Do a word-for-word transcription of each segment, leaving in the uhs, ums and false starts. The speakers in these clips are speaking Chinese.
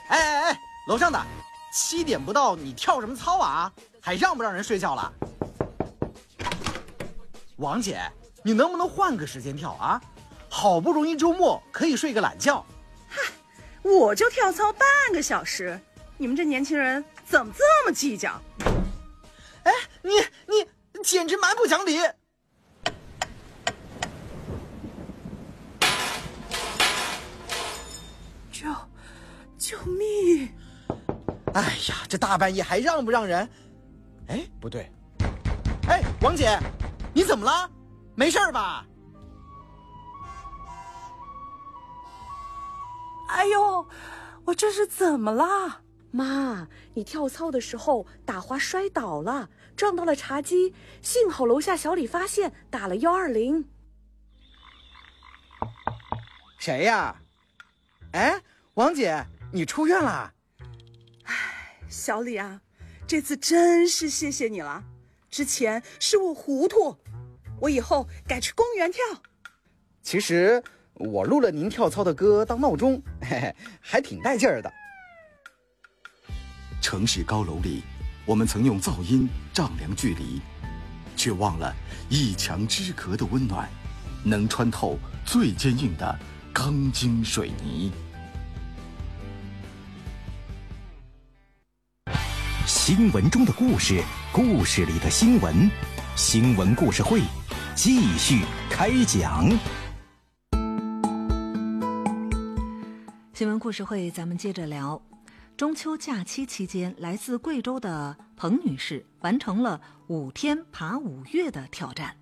哎哎哎，楼上的，七点不到，你跳什么操啊？还让不让人睡觉了？王姐，你能不能换个时间跳啊？好不容易周末可以睡个懒觉。 嗨，我就跳操半个小时，你们这年轻人怎么这么计较？ 哎，你你简直蛮不讲理！ 救救命！ 哎呀，这大半夜还让不让人？哎，不对。哎，王姐，你怎么了？没事吧？ 哎呦，我这是怎么了？ 妈，你跳操的时候打滑摔倒了，撞到了茶几，幸好楼下小李发现，打了幺二零。 谁呀？哎，王姐，你出院了？ 哎，小李啊，这次真是谢谢你了。之前是我糊涂，我以后改去公园跳。 其实我录了您跳操的歌当闹钟，嘿嘿，还挺带劲儿的。 城市高楼里，我们曾用噪音丈量距离，却忘了一墙之隔的温暖，能穿透最坚硬的钢筋水泥。 新闻中的故事，故事里的新闻，新闻故事会继续开讲。 新闻故事会，咱们接着聊。中秋假期期间，来自贵州的彭女士完成了五天爬五岳的挑战。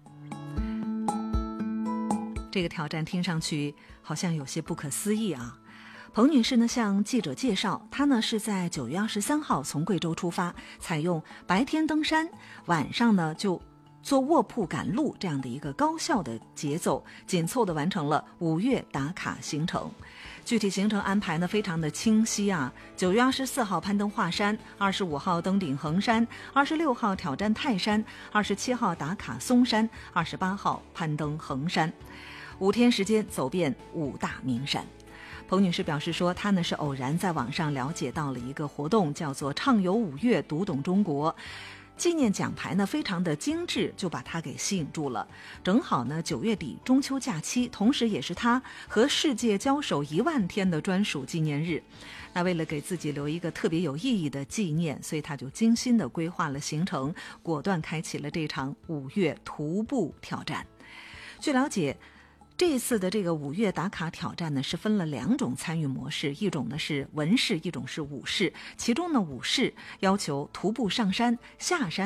这个挑战听上去好像有些不可思议啊。彭女士呢向记者介绍，她呢是在九月二十三号从贵州出发，采用白天登山，晚上呢就做卧铺赶路这样的一个高效的节奏，紧凑地完成了五岳打卡行程。具体行程安排呢非常的清晰啊。九月二十四号攀登华山，二十五号登顶衡山，二十六号挑战泰山，二十七号打卡嵩山，二十八号攀登衡山，五天时间走遍五大名山。彭女士表示说，她呢是偶然在网上了解到了一个活动，叫做畅游五岳读懂中国，纪念奖牌呢非常的精致，就把她给吸引住了。正好呢九月底中秋假期，同时也是她和世界交手一万天的专属纪念日。那为了给自己留一个特别有意义的纪念，所以她就精心的规划了行程，果断开启了这场五岳徒步挑战。据了解，这一次的这个五岳打卡挑战呢，是分了两种参与模式，一种呢是文式，一种是武式。其中呢，武式要求徒步上山、下山